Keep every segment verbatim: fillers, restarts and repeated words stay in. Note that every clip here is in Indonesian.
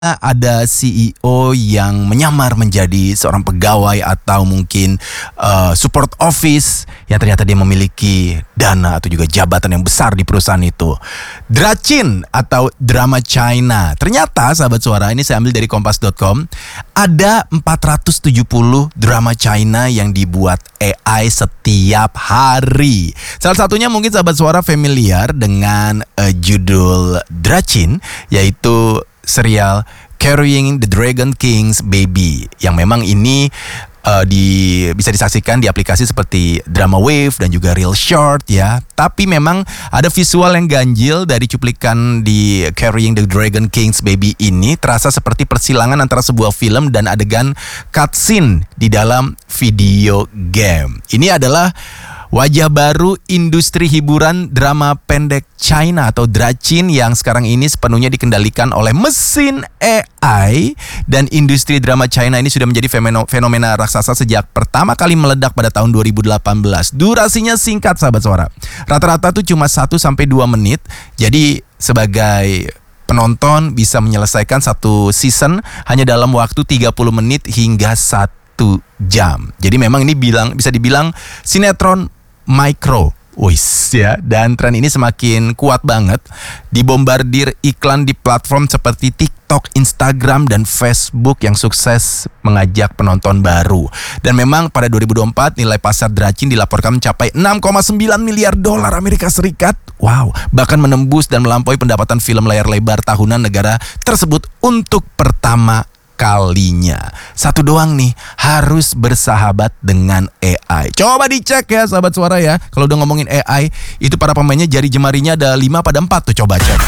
ada C E O yang menyamar menjadi seorang pegawai atau mungkin uh, support office yang ternyata dia memiliki dana atau juga jabatan yang besar di perusahaan itu. Drachin atau drama China. Ternyata sahabat suara, ini saya ambil dari kompas dot com, ada empat ratus tujuh puluh drama China yang dibuat A I setiap hari. Salah satunya mungkin sahabat suara familiar dengan uh, judul Drachin, yaitu serial Carrying the Dragon King's Baby, yang memang ini uh, di bisa disaksikan di aplikasi seperti Drama Wave dan juga Real Short ya. Tapi memang ada visual yang ganjil dari cuplikan di Carrying the Dragon King's Baby ini, terasa seperti persilangan antara sebuah film dan adegan cutscene di dalam video game. Ini adalah wajah baru industri hiburan drama pendek China atau Drachin yang sekarang ini sepenuhnya dikendalikan oleh mesin A I. Dan industri drama China ini sudah menjadi fenomena raksasa sejak pertama kali meledak pada tahun dua ribu delapan belas. Durasinya singkat sahabat suara, rata-rata tuh cuma satu sampai dua menit. Jadi sebagai penonton bisa menyelesaikan satu season hanya dalam waktu tiga puluh menit hingga satu jam. Jadi memang ini bilang bisa dibilang sinetron micro, wis ya. Dan tren ini semakin kuat banget, dibombardir iklan di platform seperti TikTok, Instagram, dan Facebook yang sukses mengajak penonton baru. Dan memang pada dua ribu dua puluh empat nilai pasar Drachin dilaporkan mencapai enam koma sembilan miliar dolar Amerika Serikat. Wow, bahkan menembus dan melampaui pendapatan film layar lebar tahunan negara tersebut untuk pertama kalinya. Satu doang nih, harus bersahabat dengan A I. Coba dicek ya sahabat suara ya. Kalau udah ngomongin A I, itu para pemainnya jari jemarinya ada lima pada empat tuh, coba cek.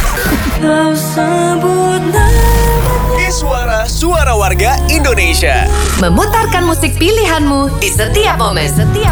Di Suara, Suara Warga Indonesia, memutarkan musik pilihanmu di setiap momen. Setiap